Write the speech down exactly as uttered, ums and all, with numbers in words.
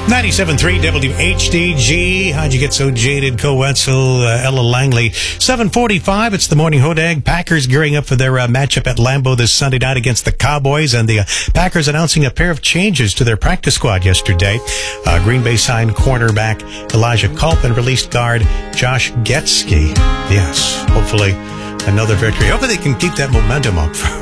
ninety-seven point three W H D G. How'd you get so jaded? Co Wetzel, uh, Ella Langley. seven forty-five, it's the Morning Hodag. Packers gearing up for their uh, matchup at Lambeau this Sunday night against the Cowboys, and the uh, Packers announcing a pair of changes to their practice squad yesterday. Uh, Green Bay signed cornerback Elijah Culp and released guard Josh Getsky. Yes, hopefully another victory. Hopefully they can keep that momentum up for